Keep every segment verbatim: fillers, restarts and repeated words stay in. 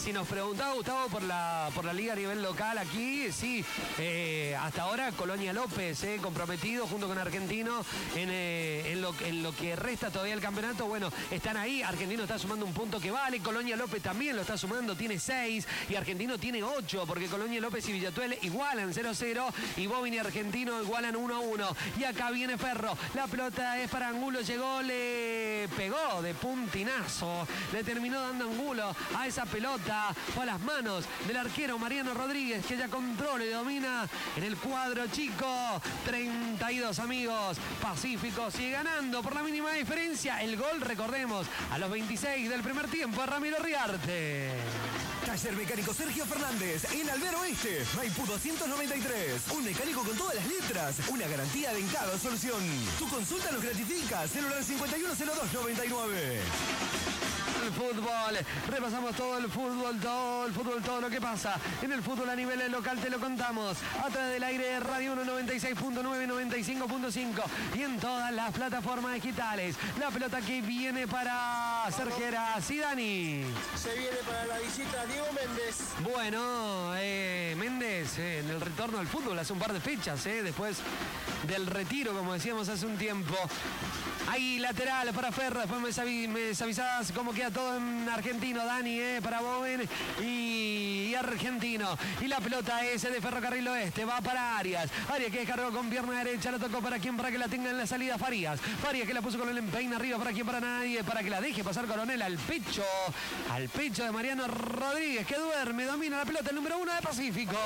si nos preguntaba Gustavo por la, por la liga a nivel local aquí, sí, eh, hasta ahora Colonia López, eh, comprometido junto con Argentino en, eh, en, lo, en lo que resta todavía el campeonato. Bueno, están ahí, Argentino está sumando un punto que vale, Colonia López también lo está sumando, tiene seis y Argentino tiene ocho, porque Colonia López y Villatuel igualan cero a cero y Bobin y Argentino igualan uno a uno. Y acá viene Ferro, la pelota es para Angulo, llegó, le pegó de puntinazo, le terminó dando Angulo a esa pelota, fue a las manos del arquero Mariano Rodríguez, que ya controla y domina en el cuadro chico. treinta y dos, amigos, Pacífico sigue ganando por la mínima diferencia. El gol, recordemos, a los veintiséis del primer tiempo a Ramiro Riarte. Taller Mecánico Sergio Fernández, en Albero Oeste, Maipú doscientos noventa y tres. Un mecánico con todas las letras, una garantía de en cada solución. Tu consulta nos gratifica, celular cincuenta y uno cero dos noventa y nueve. El fútbol, repasamos todo el fútbol, todo el fútbol, todo lo que pasa en el fútbol a nivel local, te lo contamos a través del aire de Radio uno noventa y seis punto nueve, noventa y cinco punto cinco y en todas las plataformas digitales. La pelota que viene para Cerquera, Sidani. Se viene para la visita Diego Méndez. Bueno, eh, Méndez eh, en el retorno al fútbol hace un par de fechas, eh, después del retiro, como decíamos hace un tiempo. Ahí lateral para Ferro, después me, avis, me avisabas cómo queda todo en argentino, Dani, eh, para Boven y, y Argentino. Y la pelota es de Ferrocarril Oeste, va para Arias. Arias que descargó con pierna derecha, la tocó para quien, para que la tenga en la salida Farías. Farías que la puso con el empeine arriba, para quien, para nadie, para que la deje pasar Coronel al pecho, al pecho de Mariano Rodríguez, que duerme, domina la pelota, el número uno de Pacífico.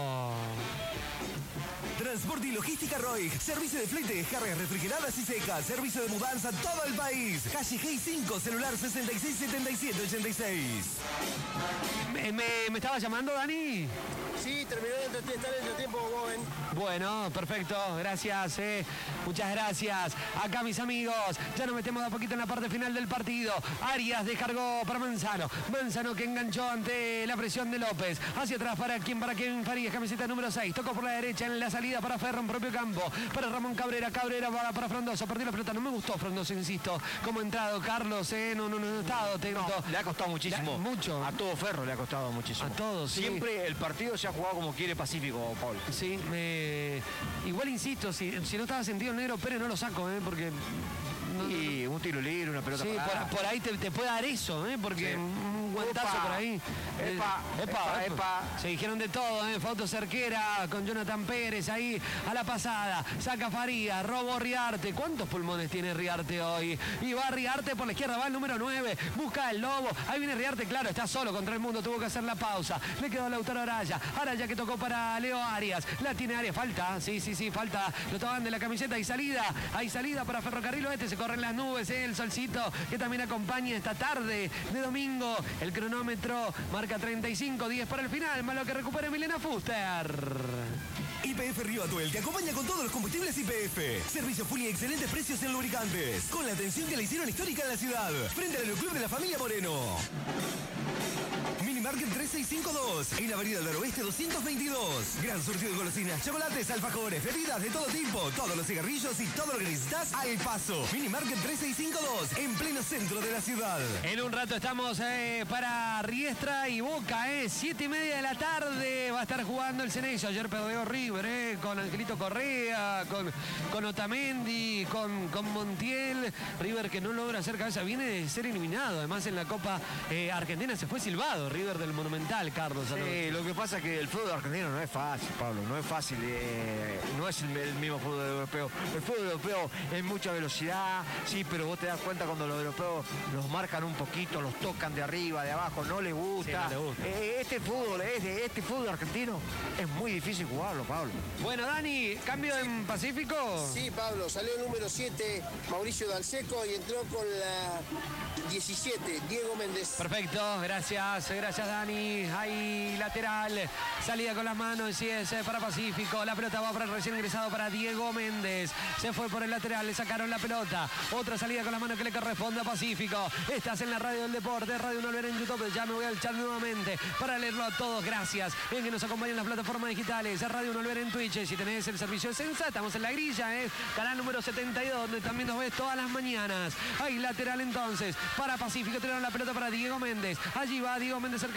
Transporte y Logística Roig. Servicio de flete, cargas refrigeradas y secas. Servicio de mudanza a todo el país. Calle G cinco, celular sesenta y seis setenta y siete ochenta y seis. ¿Me, me, me estaba llamando, Dani? Sí, terminó de estar en el tiempo, Boven. Bueno, perfecto, gracias, eh. muchas gracias. Acá, mis amigos, ya nos metemos de a poquito en la parte final del partido. Arias descargó para Manzano. Manzano que enganchó ante la presión de López. Hacia atrás para quien, para Kevin Farías, camiseta número seis. Tocó por la derecha en la salida para Ferro en propio campo. Para Ramón Cabrera, Cabrera para, para Frondoso. Perdió la pelota, no me gustó Frondoso, insisto. Como ha entrado Carlos, eh, no, no, no ha estado atento. No, le ha costado muchísimo. Le, mucho. A todo Ferro le ha costado muchísimo. A todos, sí. Siempre el partido se ha jugado como quiere Pacífico, Pablo. Sí, me... igual insisto, si, si no estaba sentido el negro Pérez no lo saco, ¿eh? Porque... No, y no, no. un tiro libre, una pelota sí, por, por ahí te, te puede dar eso, ¿eh? Porque sí. un guantazo Epa, por ahí. Epa, epa, epa, epa, epa. Se dijeron de todo, ¿eh? Foto Cerquera con Jonathan Pérez ahí a la pasada. Saca Faría, robo Riarte. ¿Cuántos pulmones tiene Riarte hoy? Y va Riarte por la izquierda, va el número nueve. Busca el Lobo. Ahí viene Riarte, claro, está solo contra el mundo. Tuvo que hacer la pausa. Le quedó a Lautaro Araya. Araya que tocó para Leo Arias. La tiene Arias. Falta, sí, sí, sí, falta. Lo toman de la camiseta. Hay salida. Hay salida para Ferrocarril Oeste. Se corren las nubes, ¿eh? El solcito que también acompaña esta tarde de domingo. El cronómetro marca treinta y cinco, diez para el final, más lo que recupera Milena Fuster. Y P F Río Atuel te acompaña con todos los combustibles Y P F. Servicio full y excelentes precios en lubricantes. Con la atención que le hicieron histórica en la ciudad. Frente al Aeroclub de la Familia Moreno. Minimarket tres seis cinco dos, en Avenida del Oeste doscientos veintidós. Gran surtido de golosinas, chocolates, alfajores, bebidas de todo tipo, todos los cigarrillos y todo lo que necesitas al paso. Minimarket tres seis cinco dos, en pleno centro de la ciudad. En un rato estamos eh, para Riestra y Boca, eh, siete y media de la tarde. Va a estar jugando el Ceneizo. Ayer perdió River, eh, con Angelito Correa, con, con Otamendi, con, con Montiel. River que no logra hacer cabeza, viene de ser eliminado. Además en la Copa eh, Argentina se fue silbado River del Monumental, Carlos. Sí, lo que pasa es que el fútbol argentino no es fácil, Pablo, no es fácil, eh, no es el, el mismo fútbol europeo. El fútbol europeo es mucha velocidad, sí, pero vos te das cuenta cuando los europeos los marcan un poquito, los tocan de arriba, de abajo, no les gusta. Sí, no les gusta. Eh, este fútbol, este, este fútbol argentino es muy difícil jugarlo, Pablo. Bueno, Dani, ¿cambio sí. en Pacífico? Sí, Pablo, salió el número siete, Mauricio Dalseco, y entró con la diecisiete, Diego Méndez. Perfecto, gracias, gracias Dani. Ahí lateral, salida con las manos y es para Pacífico. La pelota va para el recién ingresado para Diego Méndez. Se fue por el lateral, le sacaron la pelota. Otra salida con las manos que le corresponde a Pacífico. Estás en la radio del deporte, Radio Uno en YouTube. Ya me voy al chat nuevamente para leerlo a todos. Gracias en que nos acompañen las plataformas digitales. Radio Uno en Twitch. Si tenés el servicio de Sensa, estamos en la grilla, ¿eh? Canal número setenta y dos, donde también nos ves todas las mañanas. Ahí lateral entonces para Pacífico. Tiraron la pelota para Diego Méndez. Allí va Diego Méndez cerca